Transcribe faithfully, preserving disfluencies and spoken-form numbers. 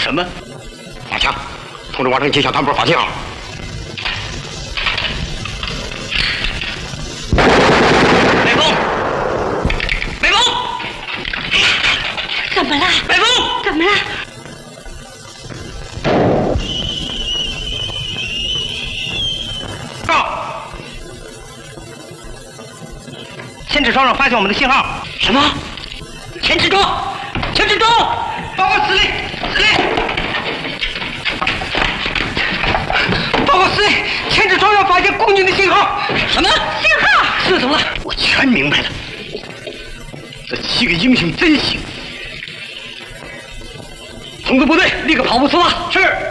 什么？ 马强，通知王成吉向团部发信号。 北风，北风， 怎么了？ 北风， 怎么了？ 告！千纸庄上发现我们的信号。什么？千纸庄，千纸庄！报告司令，司令！报告司令，千纸庄上发现共军的信号。什么信号？ 是怎么了？我全明白了。这七个英雄真行！筒子部队立刻跑步出发。是。